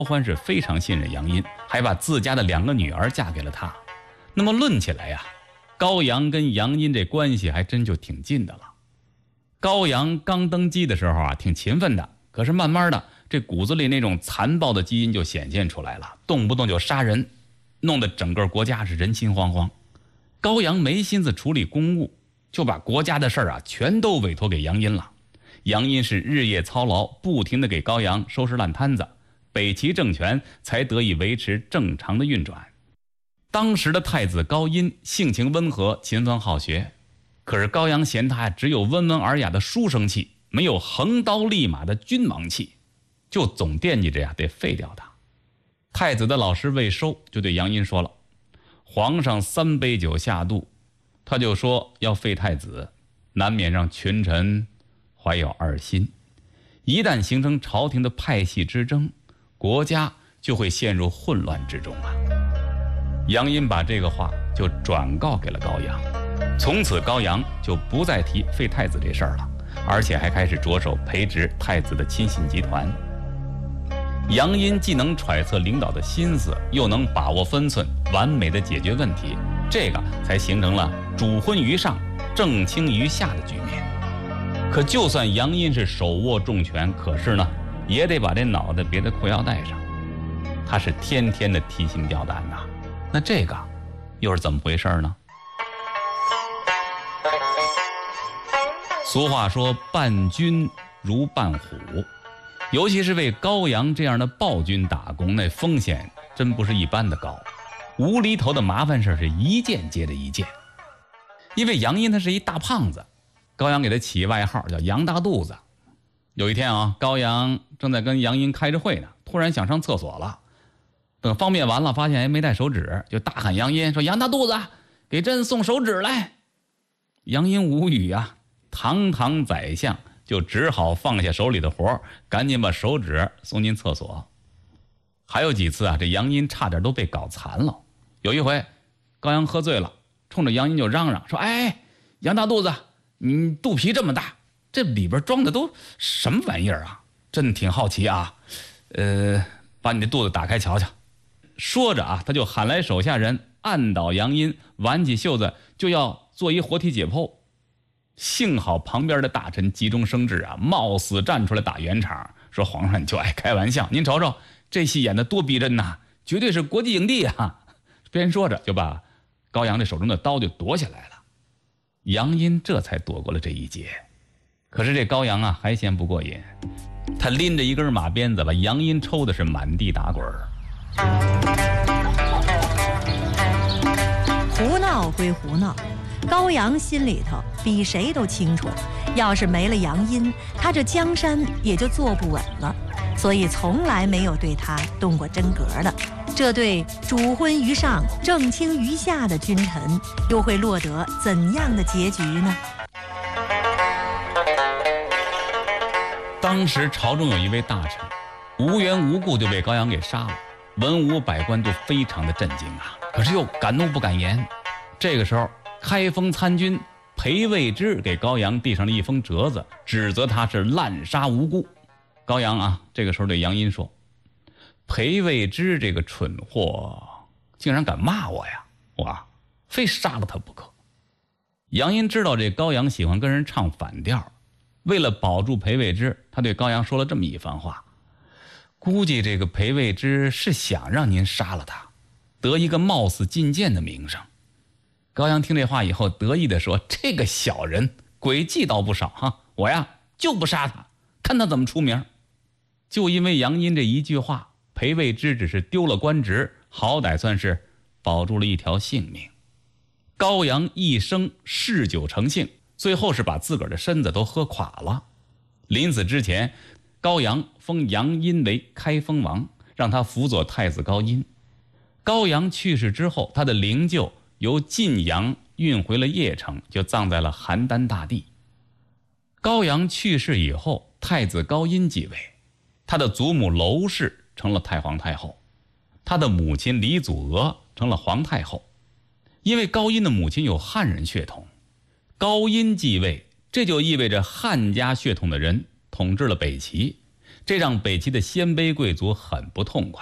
欢是非常信任杨殷，还把自家的2个女儿嫁给了他。那么论起来呀，高阳跟杨殷这关系还真就挺近的了。高阳刚登基的时候啊，挺勤奋的，可是慢慢的，这骨子里那种残暴的基因就显现出来了，动不动就杀人，弄得整个国家是人心惶惶。高阳没心思处理公务，就把国家的事儿啊全都委托给杨殷了。杨殷是日夜操劳，不停地给高阳收拾烂摊子，北齐政权才得以维持正常的运转。当时的太子高殷性情温和，勤奋好学，可是高阳嫌他只有温文尔雅的书生气，没有横刀立马的君王气，就总惦记着呀得废掉他。太子的老师魏收就对杨殷说了，皇上3杯酒下肚，他就说要废太子，难免让群臣怀有二心，一旦形成朝廷的派系之争，国家就会陷入混乱之中啊。杨殷把这个话就转告给了高阳，从此高阳就不再提废太子这事儿了，而且还开始着手培植太子的亲信集团。杨殷既能揣测领导的心思，又能把握分寸，完美的解决问题，这个才形成了主昏于上，正倾于下的局面。可就算杨殷是手握重权，可是呢，也得把这脑袋别在裤腰带上。他是天天的提心吊胆呐，那这个又是怎么回事呢？俗话说伴君如伴虎，尤其是为高阳这样的暴君打工，那风险真不是一般的高，无厘头的麻烦事是一件接着一件。因为杨殷他是一大胖子，高阳给他起外号叫杨大肚子。有一天啊，高阳正在跟杨殷开着会呢，突然想上厕所了，等方便完了发现没带手纸，就大喊杨殷说，杨大肚子给朕送手纸来。杨殷无语啊，堂堂宰相就只好放下手里的活，赶紧把手纸送进厕所。还有几次啊，这杨殷差点都被搞残了。有一回高阳喝醉了，冲着杨殷就嚷嚷说，哎，杨大肚子，你肚皮这么大，这里边装的都什么玩意儿啊？朕挺好奇啊，把你的肚子打开瞧瞧。说着啊，他就喊来手下人按倒杨殷，挽起袖子就要做一活体解剖。幸好旁边的大臣急中生智啊，冒死站出来打圆场，说皇上你就爱开玩笑，您瞅瞅这戏演得多逼真呐，绝对是国际影帝啊。边说着就把高阳这手中的刀就夺下来了。杨殷这才躲过了这一劫。可是这高阳啊还嫌不过瘾，他拎着一根马鞭子把杨殷抽的是满地打滚。 胡闹归胡闹，高阳心里头比谁都清楚，要是没了杨殷，他这江山也就坐不稳了，所以从来没有对他动过真格的。这对主昏于上，正倾于下的君臣，又会落得怎样的结局呢？ 当时朝中有一位大臣，无缘无故就被高阳给杀了，文武百官都非常的震惊啊，可是又敢怒不敢言。这个时候，开封参军裴未之给高阳递上了一封折子，指责他是滥杀无辜。高阳啊，这个时候对杨殷说，裴未之这个蠢货竟然敢骂我呀，我非杀了他不可。杨殷知道这高阳喜欢跟人唱反调，为了保住裴未之，他对高阳说了这么一番话，估计这个裴未之是想让您杀了他，得一个冒死进谏的名声。高阳听这话以后得意地说，这个小人诡计倒不少哈，我呀就不杀他，看他怎么出名。就因为杨殷这一句话，裴未之只是丢了官职，好歹算是保住了一条性命。高阳一生嗜酒成性，最后是把自个儿的身子都喝垮了。临死之前，高阳封杨殷为开封王，让他辅佐太子高殷。高阳去世之后，他的灵柩由晋阳运回了邺城，就葬在了邯郸大地。高阳去世以后，太子高殷继位，他的祖母娄氏成了太皇太后，他的母亲李祖娥成了皇太后。因为高殷的母亲有汉人血统，高殷继位，这就意味着汉家血统的人统治了北齐， 这让北齐的鲜卑贵族很不痛快。